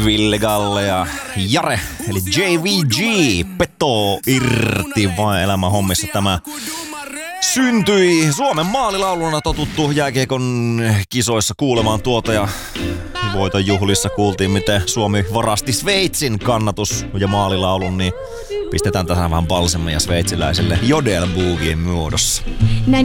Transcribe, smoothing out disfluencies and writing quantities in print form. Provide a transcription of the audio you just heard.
Ville Galle ja Jare, eli JVG, Peto irti vain elämän hommissa tämä syntyi Suomen maalilauluna totuttu jääkiekon kisoissa kuulemaan tuota ja voiton juhlissa kuultiin, miten Suomi varasti Sveitsin kannatus ja maalilaulun, niin pistetään tähän vähän balsemia sveitsiläiselle jodelboogien muodossa.